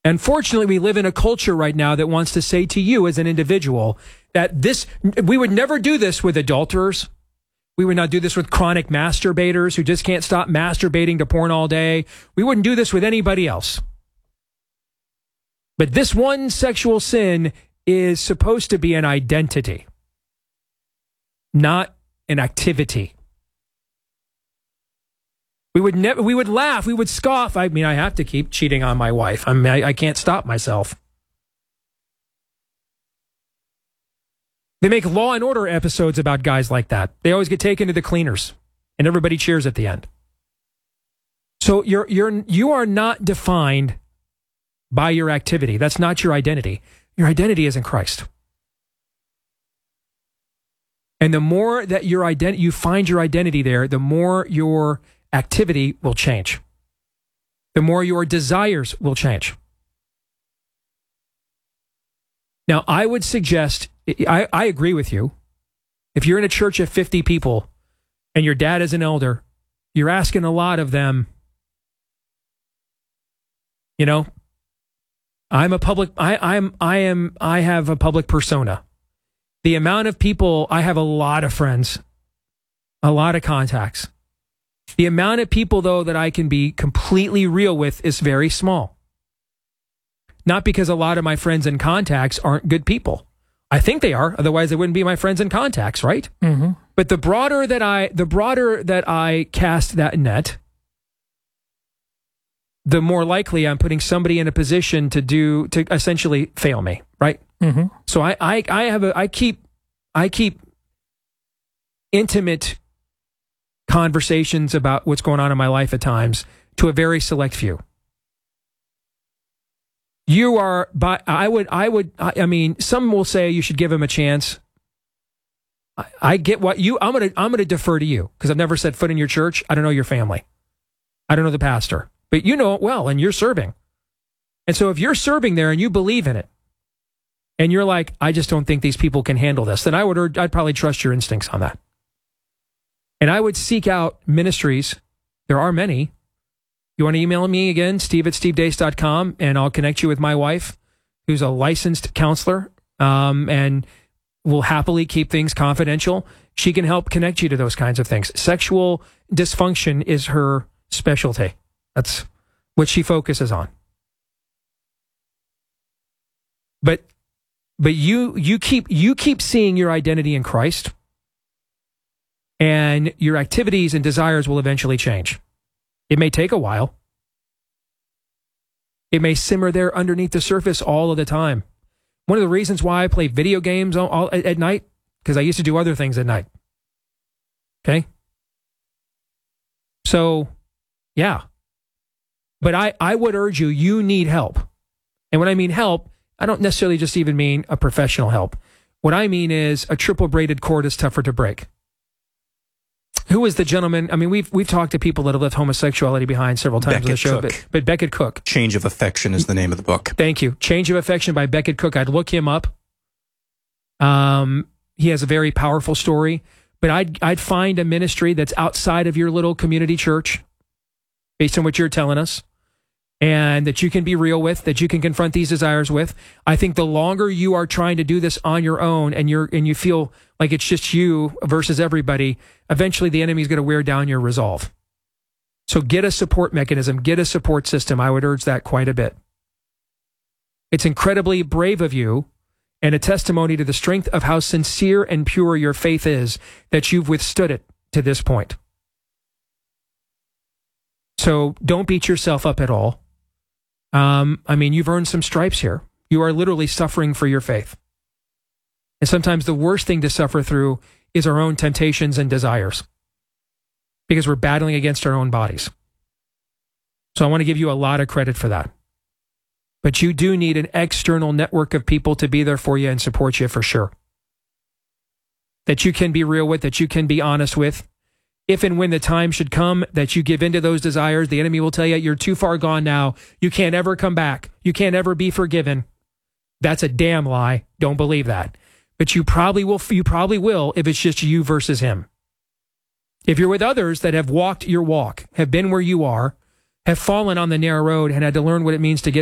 Unfortunately, we live in a culture right now that wants to say to you as an individual that we would never do this with adulterers. We would not do this with chronic masturbators who just can't stop masturbating to porn all day. We wouldn't do this with anybody else. But this one sexual sin is supposed to be an identity, not an activity. We would laugh, we would scoff. I mean, I have to keep cheating on my wife. I can't stop myself. They make Law and Order episodes about guys like that. They always get taken to the cleaners, and everybody cheers at the end. So you are not defined by your activity. That's not your identity. Your identity is in Christ. And the more that you find your identity there, the more your activity will change. The more your desires will change. Now, I would suggest, I agree with you. If you're in a church of 50 people and your dad is an elder, you're asking a lot of them. You know, I have a public persona. The amount of people, I have a lot of friends, a lot of contacts. The amount of people, though, that I can be completely real with is very small. Not because a lot of my friends and contacts aren't good people. I think they are, otherwise they wouldn't be my friends and contacts, right? Mm-hmm. But the broader that I cast that net, the more likely I'm putting somebody in a position to essentially fail me, right? Mm-hmm. So I keep intimate conversations about what's going on in my life at times to a very select few. You are, I mean, some will say you should give him a chance. I get what I'm going to defer to you because I've never set foot in your church. I don't know your family. I don't know the pastor, but you know it well and you're serving. And so if you're serving there and you believe in it and you're like, I just don't think these people can handle this, then I'd probably trust your instincts on that. And I would seek out ministries. There are many. You want to email me again, steve@stevedeace.com, and I'll connect you with my wife, who's a licensed counselor, and will happily keep things confidential. She can help connect you to those kinds of things. Sexual dysfunction is her specialty. That's what she focuses on. But you keep seeing your identity in Christ, and your activities and desires will eventually change. It may take a while. It may simmer there underneath the surface all of the time. One of the reasons why I play video games at night, because I used to do other things at night. Okay? So, yeah. But I would urge you need help. And when I mean help, I don't necessarily just even mean a professional help. What I mean is a triple braided cord is tougher to break. Who is the gentleman? I mean, we've talked to people that have left homosexuality behind several times on the show, but Becket Cook. Change of Affection is the name of the book. Thank you. Change of Affection by Becket Cook. I'd look him up. He has a very powerful story, but I'd find a ministry that's outside of your little community church, based on what you're telling us, and that you can be real with, that you can confront these desires with. I think the longer you are trying to do this on your own and you feel like it's just you versus everybody, eventually the enemy is going to wear down your resolve. So get a support mechanism, get a support system. I would urge that quite a bit. It's incredibly brave of you and a testimony to the strength of how sincere and pure your faith is that you've withstood it to this point. So don't beat yourself up at all. I mean, you've earned some stripes here. You are literally suffering for your faith. And sometimes the worst thing to suffer through is our own temptations and desires, because we're battling against our own bodies. So I want to give you a lot of credit for that. But you do need an external network of people to be there for you and support you for sure. That you can be real with, that you can be honest with. If and when the time should come that you give into those desires, the enemy will tell you, you're too far gone now. You can't ever come back. You can't ever be forgiven. That's a damn lie. Don't believe that. But you probably will if it's just you versus him. If you're with others that have walked your walk, have been where you are, have fallen on the narrow road and had to learn what it means to get